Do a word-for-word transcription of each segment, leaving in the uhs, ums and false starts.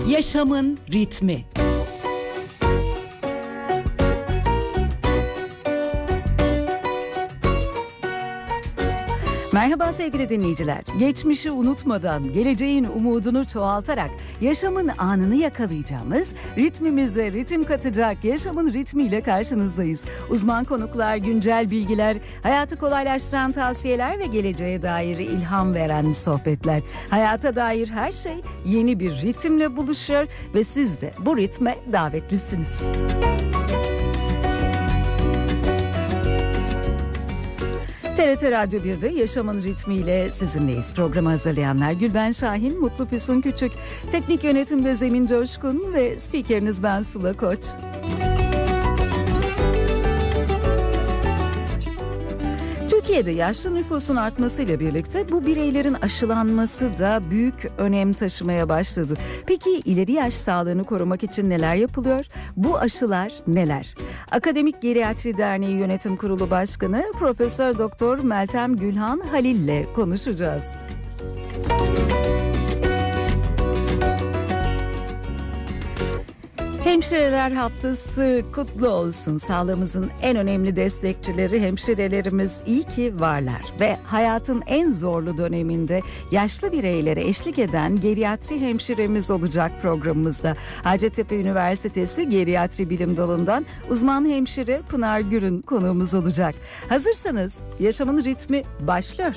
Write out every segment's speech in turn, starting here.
Yaşamın ritmi. Merhaba sevgili dinleyiciler. Geçmişi unutmadan, geleceğin umudunu çoğaltarak yaşamın anını yakalayacağımız, ritmimize ritim katacak yaşamın ritmiyle karşınızdayız. Uzman konuklar, güncel bilgiler, hayatı kolaylaştıran tavsiyeler ve geleceğe dair ilham veren sohbetler. Hayata dair her şey yeni bir ritimle buluşuyor ve siz de bu ritme davetlisiniz. T R T Radyo bir'de Yaşamın Ritmiyle sizinleyiz. Programı hazırlayanlar Gülben Şahin, Mutlu Füsun Küçük, teknik yönetimde Zemin Coşkun ve spikeriniz ben Sıla Koç. Türkiye'de yaşlı nüfusun artmasıyla birlikte bu bireylerin aşılanması da büyük önem taşımaya başladı. Peki ileri yaş sağlığını korumak için neler yapılıyor? Bu aşılar neler? Akademik Geriatri Derneği Yönetim Kurulu Başkanı Profesör Doktor Meltem Gülhan Halil ile konuşacağız. Hemşireler Haftası kutlu olsun. Sağlığımızın en önemli destekçileri hemşirelerimiz iyi ki varlar. Ve hayatın en zorlu döneminde yaşlı bireylere eşlik eden geriatri hemşiremiz olacak programımızda. Hacettepe Üniversitesi Geriatri Bilim Dalı'ndan uzman hemşire Pınar Gürün konuğumuz olacak. Hazırsanız yaşamın ritmi başlıyor.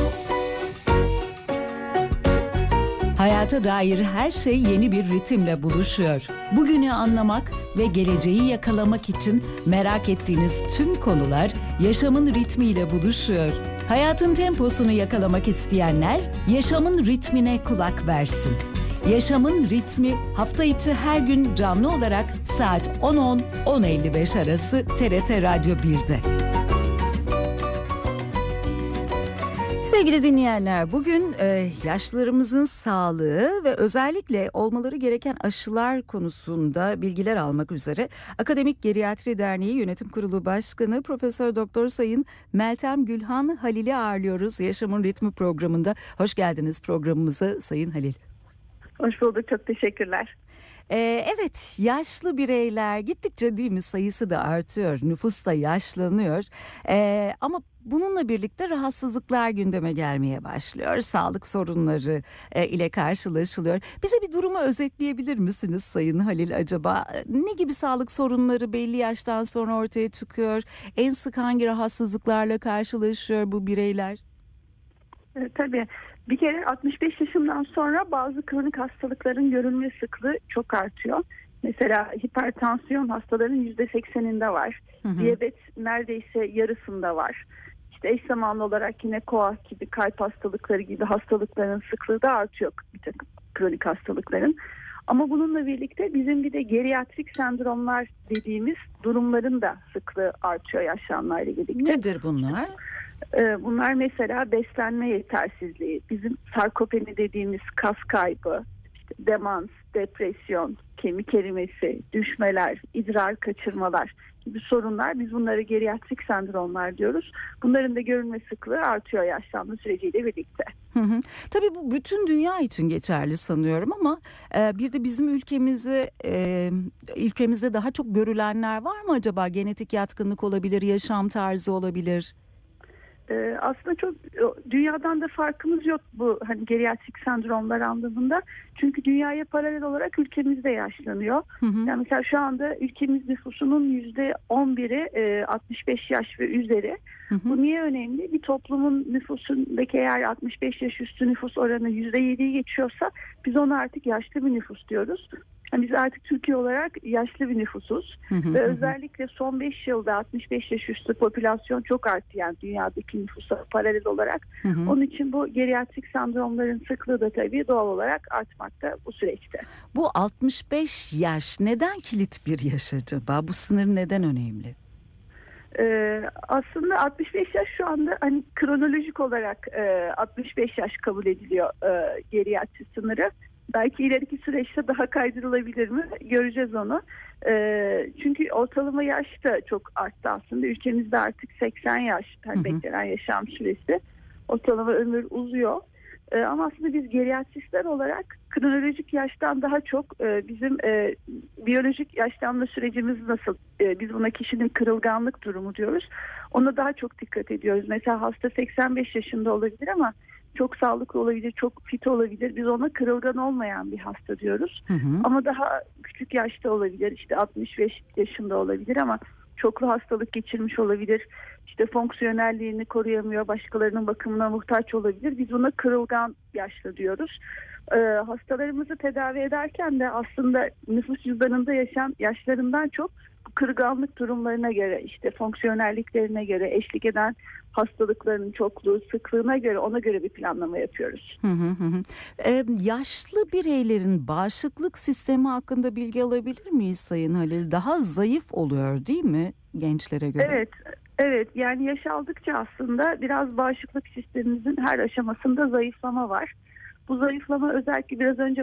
Hayata dair her şey yeni bir ritimle buluşuyor. Bugünü anlamak ve geleceği yakalamak için merak ettiğiniz tüm konular yaşamın ritmiyle buluşuyor. Hayatın temposunu yakalamak isteyenler yaşamın ritmine kulak versin. Yaşamın ritmi hafta içi her gün canlı olarak saat on on on elli beş arası T R T Radyo bir'de. Sevgili dinleyenler, bugün e, yaşlılarımızın sağlığı ve özellikle olmaları gereken aşılar konusunda bilgiler almak üzere Akademik Geriatri Derneği Yönetim Kurulu Başkanı Profesör Doktor Sayın Meltem Gülhan Halil'i ağırlıyoruz Yaşamın Ritmi programında. Hoş geldiniz programımıza Sayın Halil. Hoş bulduk, çok teşekkürler. Ee, evet, yaşlı bireyler gittikçe değil mi sayısı da artıyor, nüfus da yaşlanıyor ee, ama bununla birlikte rahatsızlıklar gündeme gelmeye başlıyor, sağlık sorunları e, ile karşılaşılıyor. Bize bir durumu özetleyebilir misiniz Sayın Halil acaba? Ne gibi sağlık sorunları belli yaştan sonra ortaya çıkıyor? En sık hangi rahatsızlıklarla karşılaşıyor bu bireyler? E, tabii. Bir kere altmış beş yaşından sonra bazı kronik hastalıkların görülme sıklığı çok artıyor. Mesela hipertansiyon hastaların yüzde sekseninde var. Hı hı. Diyabet neredeyse yarısında var. İşte eş zamanlı olarak yine koah gibi, kalp hastalıkları gibi hastalıkların sıklığı da artıyor, bir takım kronik hastalıkların. Ama bununla birlikte bizim bir de geriatrik sendromlar dediğimiz durumların da sıklığı artıyor yaşlanmayla birlikte. Nedir bunlar? Bunlar mesela beslenme yetersizliği, bizim sarkopeni dediğimiz kas kaybı, işte demans, depresyon, kemik erimesi, düşmeler, idrar kaçırmalar gibi sorunlar. Biz bunları geriatrik sendromlar diyoruz. Bunların da görülme sıklığı artıyor yaşlanma süreciyle birlikte. Hı hı. Tabii bu bütün dünya için geçerli sanıyorum ama e, bir de bizim ülkemizde e, ülkemizde daha çok görülenler var mı acaba? Genetik yatkınlık olabilir, yaşam tarzı olabilir. Ee, aslında çok dünyadan da farkımız yok bu hani geriatrik sendromlar anlamında. Çünkü dünyaya paralel olarak ülkemizde yaşlanıyor. Hı hı. Yani mesela şu anda ülkemiz nüfusunun yüzde on biri e, altmış beş yaş ve üzeri. Hı hı. Bu niye önemli? Bir toplumun nüfusundaki eğer altmış beş yaş üstü nüfus oranı yüzde yediyi geçiyorsa biz ona artık yaşlı bir nüfus diyoruz. Yani biz artık Türkiye olarak yaşlı bir nüfusuz hı hı, ve hı. özellikle son beş yılda altmış beş yaş üstü popülasyon çok arttı yani dünyadaki nüfusa paralel olarak. Hı hı. Onun için bu geriatrik sendromların sıklığı da tabii doğal olarak artmakta bu süreçte. Bu altmış beş yaş neden kilit bir yaş acaba? Bu sınır neden önemli? Ee, aslında altmış beş yaş şu anda hani kronolojik olarak e, altmış beş yaş kabul ediliyor e, geriatri sınırı. Belki ileriki süreçte daha kaydırılabilir mi? Göreceğiz onu. E, çünkü ortalama yaş da çok arttı aslında. Ülkemizde artık seksen yaş yani beklenen yaşam süresi. Ortalama ömür uzuyor. E, ama aslında biz geriatristler olarak kronolojik yaştan daha çok e, bizim e, biyolojik yaşlanma sürecimiz nasıl? E, biz buna kişinin kırılganlık durumu diyoruz. Ona daha çok dikkat ediyoruz. Mesela hasta seksen beş yaşında olabilir ama çok sağlıklı olabilir, çok fit olabilir. Biz ona kırılgan olmayan bir hasta diyoruz. Hı hı. Ama daha küçük yaşta olabilir, işte altmış beş yaşında olabilir ama çoklu hastalık geçirmiş olabilir. İşte fonksiyonelliğini koruyamıyor, başkalarının bakımına muhtaç olabilir. Biz buna kırılgan yaşlı diyoruz. Ee, hastalarımızı tedavi ederken de aslında nüfus cüzdanında yaşayan yaşlarından çok kırılganlık durumlarına göre, işte fonksiyonelliklerine göre, eşlik eden hastalıklarının çokluğu, sıklığına göre, ona göre bir planlama yapıyoruz. Hı hı hı. Ee, yaşlı bireylerin bağışıklık sistemi hakkında bilgi alabilir miyiz Sayın Halil? Daha zayıf oluyor değil mi gençlere göre? Evet, evet. Yani yaş aldıkça aslında biraz bağışıklık sistemimizin her aşamasında zayıflama var. Bu zayıflama özellikle biraz önce